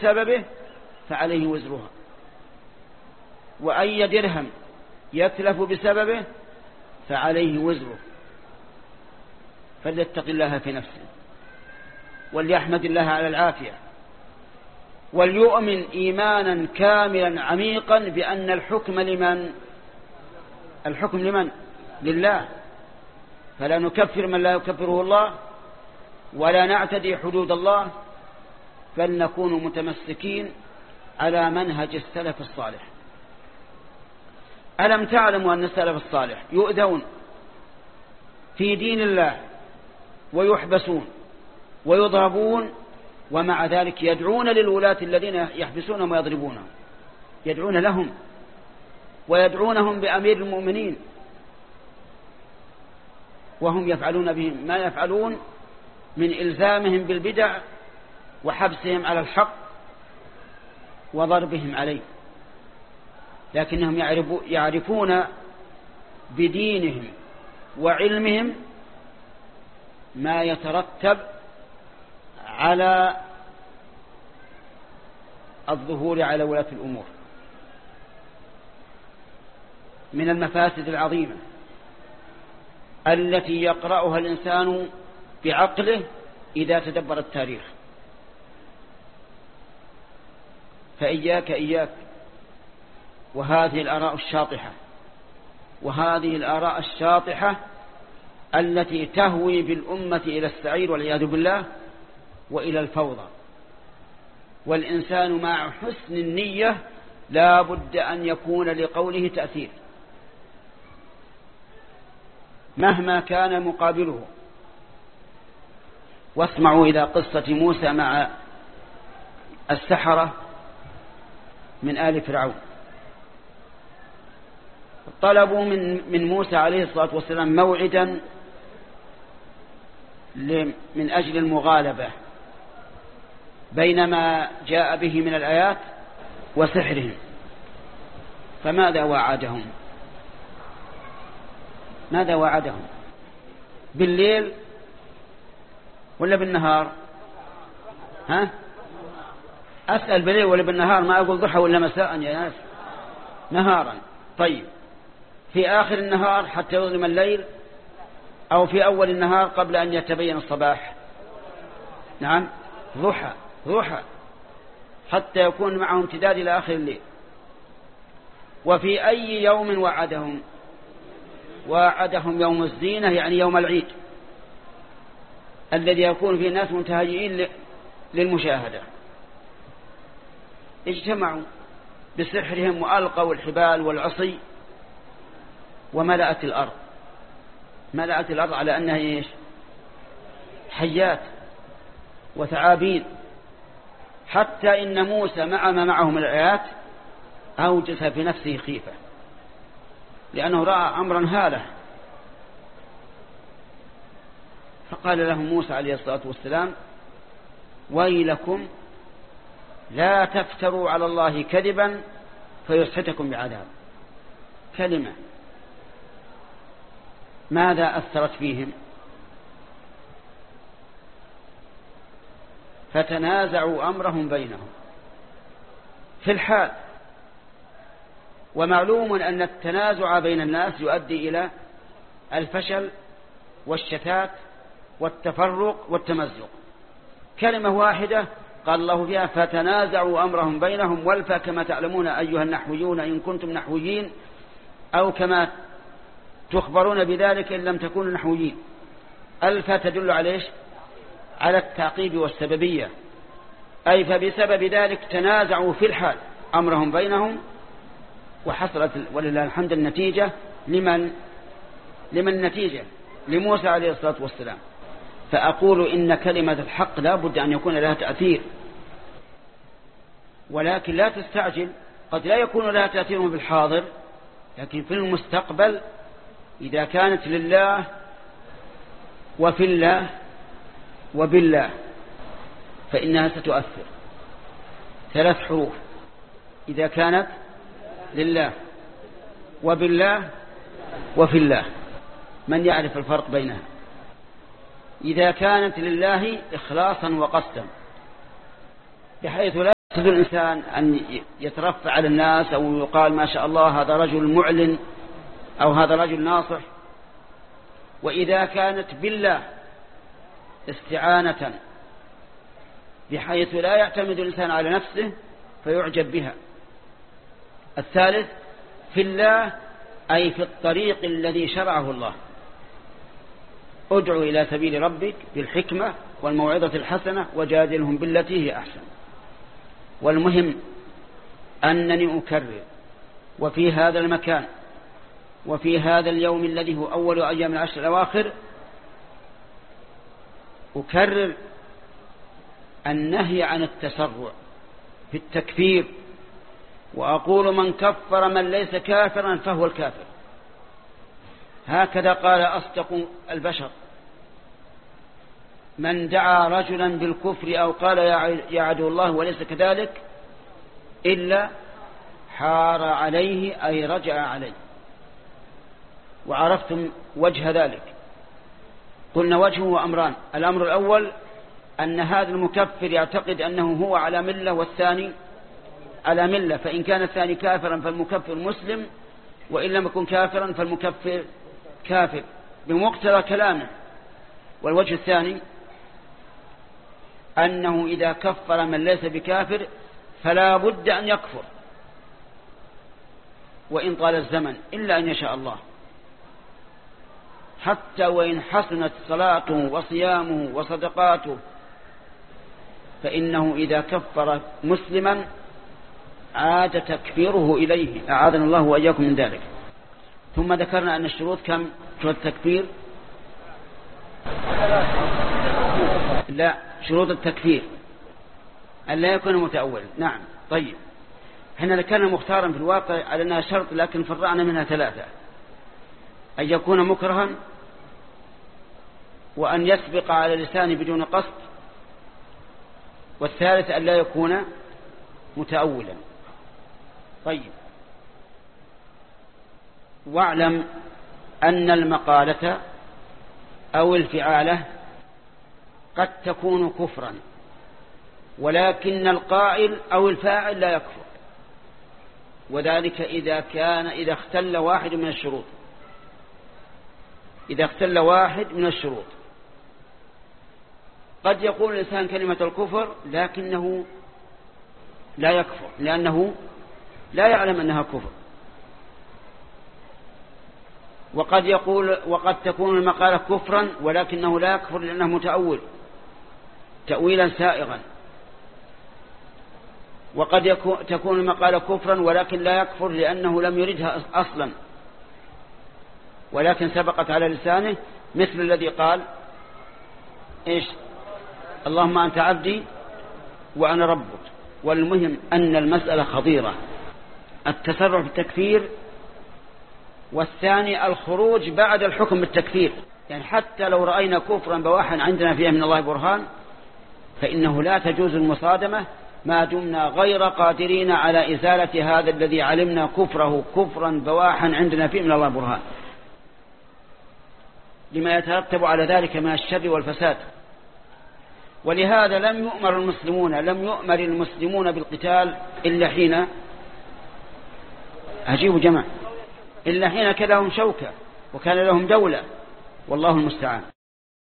بسببه فعليه وزرها، وأي درهم يتلف بسببه فعليه وزره. فليتق الله في نفسه وليحمد الله على العافية، وليؤمن إيمانا كاملا عميقا بأن الحكم لمن؟ الحكم لمن؟ لله. فلا نكفر من لا يكفره الله ولا نعتدي حدود الله، بل نكون متمسكين على منهج السلف الصالح. ألم تعلموا أن السلف الصالح يؤذون في دين الله ويحبسون ويضربون، ومع ذلك يدعون للولاة الذين يحبسونهم ويضربونهم، يدعون لهم ويدعونهم بأمير المؤمنين، وهم يفعلون بهم ما يفعلون من إلزامهم بالبدع وحبسهم على الحق وضربهم عليه، لكنهم يعرفون بدينهم وعلمهم ما يترتب على الظهور على ولاة الأمور من المفاسد العظيمة التي يقرأها الإنسان بعقله إذا تدبر التاريخ. فإياك وهذه الآراء الشاطحة، وهذه الآراء الشاطحة التي تهوي بالأمة إلى السعير والعياذ بالله وإلى الفوضى. والإنسان مع حسن النية لا بد أن يكون لقوله تأثير مهما كان مقابله. واسمعوا إلى قصة موسى مع السحرة من آل فرعون. طلبوا من موسى عليه الصلاة والسلام موعدا من أجل المغالبة بين ما جاء به من الآيات وسحرهم. فماذا وعدهم؟ ماذا وعدهم؟ بالليل ولا بالنهار؟ أسأل بالليل ولا بالنهار، ما أقول ضحى ولا مساء يا ناس. نهارا. طيب في آخر النهار حتى يظلم الليل، أو في أول النهار قبل أن يتبين الصباح؟ نعم، ضحى حتى يكون معهم امتداد إلى آخر الليل. وفي أي يوم وعدهم؟ وعدهم يوم الزينة، يعني يوم العيد الذي يكون فيه الناس منتهيين للمشاهدة. اجتمعوا بسحرهم وألقوا الحبال والعصي وملأت الأرض. ملأت الأرض على أنها إيش؟ حيات وثعابين، حتى إن موسى مع ما معه من الآيات أوجس في نفسه خيفة، لأنه رأى أمرا هاله. فقال لهم موسى عليه الصلاة والسلام: ويلكم لا تفتروا على الله كذبا فيسحتكم بعذاب. كلمة ماذا أثرت فيهم؟ فتنازعوا أمرهم بينهم في الحال. ومعلوم أن التنازع بين الناس يؤدي إلى الفشل والشتات والتفرق والتمزق. كلمة واحدة قال الله فيها: فتنازعوا أمرهم بينهم. والفا كما تعلمون أيها النحويون إن كنتم نحويين، أو كما تخبرون بذلك إن لم تكونوا نحويين. الفا تدل على إيش؟ على التعقيب والسببية، أي فبسبب ذلك تنازعوا في الحال أمرهم بينهم، وحصلت ولله الحمد النتيجة. لمن النتيجة؟ لموسى عليه الصلاة والسلام. فأقول إن كلمة الحق لا بد أن يكون لها تأثير، ولكن لا تستعجل. قد لا يكون لها تأثير في الحاضر، لكن في المستقبل إذا كانت لله وفي الله وبالله فإنها ستؤثر. 3 حروف: إذا كانت لله وبالله وفي الله. من يعرف الفرق بينها؟ إذا كانت لله إخلاصا وقصدا، بحيث لا يجوز الإنسان أن يترفع على الناس أو يقال ما شاء الله هذا رجل معلن أو هذا رجل ناصح. وإذا كانت بالله استعانة بحيث لا يعتمد الإنسان على نفسه فيعجب بها. الثالث في الله أي في الطريق الذي شرعه الله. ادعو إلى سبيل ربك بالحكمة والموعظة الحسنة وجادلهم بالتي هي أحسن. والمهم أنني أكرر وفي هذا المكان وفي هذا اليوم الذي هو أول أيام العشر الأواخر أكرر النهي عن التسرع في التكفير، وأقول من كفر من ليس كافرا فهو الكافر. هكذا قال أصدق البشر: من دعا رجلا بالكفر أو قال يا عدو الله وليس كذلك إلا حار عليه أي رجع عليه. وعرفتم وجه ذلك. قلنا وجهه أمران: الأمر الأول أن هذا المكفر يعتقد أنه هو على ملة والثاني على ملة، فإن كان الثاني كافرا فالمكفر مسلم، وإن لم يكن كافرا فالمكفر كافر بمقتضى كلامه. والوجه الثاني أنه إذا كفر من ليس بكافر فلا بد أن يكفر وإن طال الزمن إلا أن يشاء الله، حتى وإن حسنت صلاته وصيامه وصدقاته فإنه إذا كفر مسلما عاد تكفيره إليه، أعاذنا الله وإياكم من ذلك. ثم ذكرنا أن الشروط كم؟ شروط التكفير لا، شروط التكفير أن لا يكون متأولا. نعم. طيب، احنا ذكرنا مختارا في الواقع على أنها شرط، لكن فرعنا منها ثلاثة: أن يكون مكرها، وأن يسبق على لسانه بدون قصد، والثالث أن لا يكون متأولا. طيب، واعلم أن المقالة أو الفعالة قد تكون كفرا، ولكن القائل أو الفاعل لا يكفر، وذلك إذا اختل واحد من الشروط. إذا اختل واحد من الشروط قد يقول الإنسان كلمة الكفر لكنه لا يكفر لأنه لا يعلم أنها كفر، وقد تكون المقالة كفرا ولكنه لا يكفر لأنه متأول تأويلا سائغا، وقد تكون المقالة كفرا ولكن لا يكفر لأنه لم يردها أصلا ولكن سبقت على لسانه، مثل الذي قال إيش؟ اللهم أنت عبدي وأنا ربك. والمهم أن المسألة خطيرة: التسرع في التكفير، والثاني الخروج بعد الحكم بالتكفير. يعني حتى لو رأينا كفرا بواحا عندنا فيه من الله برهان فإنه لا تجوز المصادمة ما دمنا غير قادرين على إزالة هذا الذي علمنا كفره كفرا بواحا عندنا فيه من الله برهان، لما يترتب على ذلك من الشر والفساد. ولهذا لم يؤمر المسلمون بالقتال إلا حين أجيبوا جماعة إلا حين كان لهم شوكة وكان لهم دولة، والله المستعان.